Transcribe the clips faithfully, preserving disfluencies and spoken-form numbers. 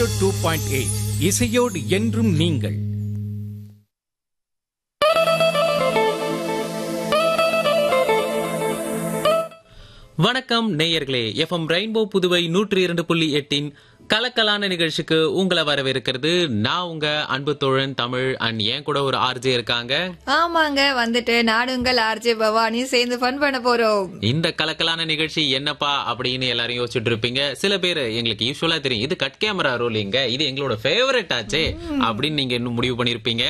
Two point eight இசையோடு என்றும் நீங்கள். வணக்கம் நேயர்களே, எஃப்எம் ரெயின்போ புதுவை நூற்றி இரண்டு புள்ளி எட்டின் கலக்கலான நிகழ்ச்சிக்கு உங்களை வரவேற்கிறது. நான் உங்க அன்பு தோழன் தமிழ் அண்ட் ஏன் கூட ஒரு ஆர்ஜே இருக்காங்க. ஆமாங்க, வந்துட்டு நானுங்கள் ஆர்ஜே பவானி சேர்ந்து ஃபன் பண்ண போறோம். இந்த கலக்கலான நிகழ்ச்சி என்னப்பா அப்படின்னு எல்லாரும் யோசிச்சுட்டு இருப்பீங்க. சில பேர் எங்களுக்கு யூஸ்வலா தெரியும், இது கட் கேமரா ரோலிங்க, இது எங்களோட ஃபேவரட் ஆச்சே அப்படின்னு நீங்க இன்னும் முடிவு பண்ணிருப்பீங்க.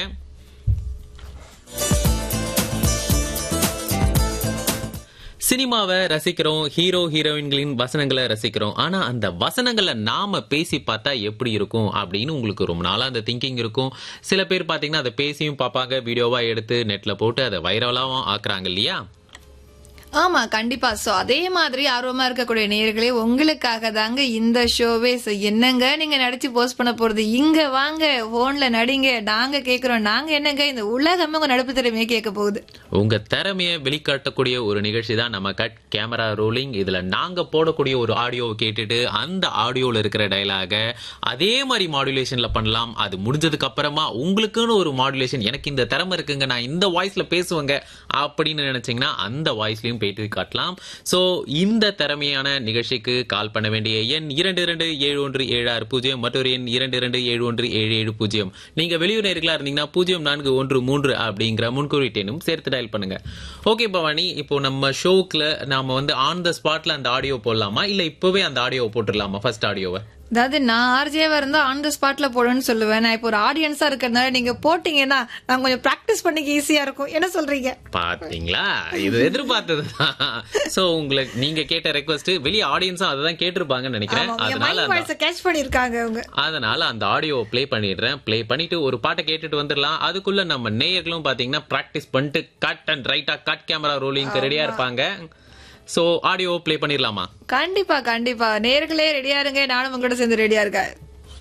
சினிமாவை ரசிக்கிறோம், ஹீரோ ஹீரோயின்களின் வசனங்களை ரசிக்கிறோம். ஆனா அந்த வசனங்களை நாம பேசி பார்த்தா எப்படி இருக்கும் அப்படின்னு உங்களுக்கு ரொம்ப நாளா அந்த திங்கிங் இருக்கும். சில பேர் பாத்தீங்கன்னா அதை பேசியும் பார்ப்பாங்க, வீடியோவா எடுத்து நெட்ல போட்டு அதை வைரலாவும் ஆக்குறாங்க இல்லையா? ஆமா, கண்டிப்பா. சோ அதே மாதிரி ஆர்வமா இருக்கக்கூடிய நேயர்களே, உங்களுக்காக தாங்க இந்த ஷோவே. So, என்னங்க நீங்க நடிச்சு போஸ்ட் பண்ண போறது? இங்க வாங்க, போன்ல நடிங்க, நாங்க கேக்குறோம். நாங்க என்னங்க இந்த உலகமே உங்க நடிப்பு திறமையை கேட்க போகுது. உங்க திறமையை வெளிக்காட்டக்கூடிய ஒரு நிகழ்ச்சி தான் நம்ம கட் கேமரா ரோலிங். இதுல நாங்க போடக்கூடிய ஒரு ஆடியோவை கேட்டுட்டு அந்த ஆடியோல இருக்கிற டயலாக அதே மாதிரி மாடுலேஷன்ல பண்ணலாம். அது முடிஞ்சதுக்கு அப்புறமா உங்களுக்குன்னு ஒரு மாடுலேஷன், எனக்கு இந்த திறமை இருக்குங்க, நான் இந்த வாய்ஸ்ல பேசுவேங்க அப்படின்னு நினைச்சீங்கன்னா அந்த வாய்ஸ்லயும் பேட்டி காட்டலாம். சோ இந்த திறமையான நிகழ்ச்சிக்கு கால் பண்ண வேண்டிய எண் இரண்டு இரண்டு ஏழு ஒன்று ஏழு ஆறு பூஜ்ஜியம், மற்றொரு எண் இரண்டு இரண்டு ஏழு ஒன்று ஏழு ஏழு பூஜ்ஜியம். நீங்க வெளியூர் நேர்களா இருந்தீங்கன்னா பூஜ்ஜியம் நான்கு ஒன்று மூன்று அப்படிங்கிற முன்குறிட்டேனும் சேர்த்து டயல் பண்ணுங்க. ஓகே பவானி, இப்போ நம்ம ஷோக்குல நாம வந்து ஆன் த ஸ்பாட்ல அந்த ஆடியோ போடலாமா, இல்ல இப்பவே அந்த ஆடியோ போட்டுடலாமா? ஃபர்ஸ்ட் ஆடியோவை அதாவது நான் ஆர்ஜேவா இருந்தா ஆன் த ஸ்பாட்ல போடுன்னு சொல்லுவேன். நான் இப்போ ஒரு ஆடியன்ஸா இருக்கிறதுனால நீங்க போட்டீங்கன்னா நான் கொஞ்சம் பிராக்டிஸ் பண்ணிக்க ஈஸியா இருக்கும். என்ன சொல்றீங்க? பாத்தீங்களா, இது எதிர்பார்த்தது. சோ உங்களுக்கு நீங்க கேட்ட ரெக்வெஸ்ட் வெளிய ஆடியன்ஸும் அததான் கேட்டிருப்பாங்கன்னு நினைக்கிறேன். அதனால கேட்ச் பண்ணிருக்காங்க அவங்க. அதனால அந்த ஆடியோ பிளே பண்ணிடுறேன். பிளே பண்ணிட்டு ஒரு பாட்டை கேட்டுட்டு வந்துடலாம். அதுக்குள்ள நம்ம நேயர்களும் பாத்தீங்கன்னா பிராக்டிஸ் பண்ணிட்டு கட் அண்ட் ரைட்டா கட் கேமரா ரோலிங் ரெடியா இருப்பாங்க. சோ ஆடியோ பிளே பண்ணிடலாமா? கண்டிப்பா கண்டிப்பா. நேர்களே ரெடியா இருங்க, நானும் உங்களோட சேர்ந்து ரெடியா இருக்கேன்.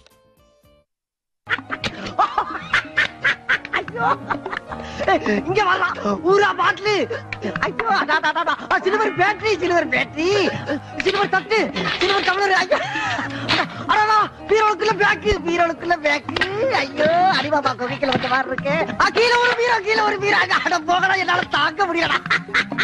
இங்க வரலாம் ஊரா பாட்டிலு. ஐயோ அடா அடா அடா, silver battery, silver battery, silver தட்டு, சில்வர் டம்ளர். ஐயோ அடடா, பீரோக்குள்ள பேக்கு, பீரோக்குள்ள பேக்கு. ஐயோ அடிபாபா கோவிக்கல வந்த மாதிரி இருக்கு. கீழே ஒரு பீரோ, கீழே ஒரு பீரோ. அட போகடா, என்னால தாங்க முடியலடா.